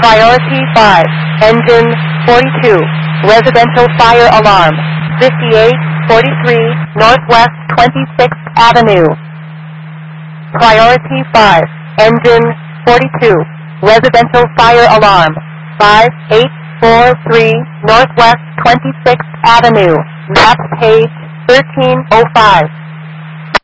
Priority 5, engine 42, residential fire alarm, 5843 Northwest 26th Avenue. Priority 5, engine 42, residential fire alarm, 5843 Northwest 26th Avenue, map page 1305.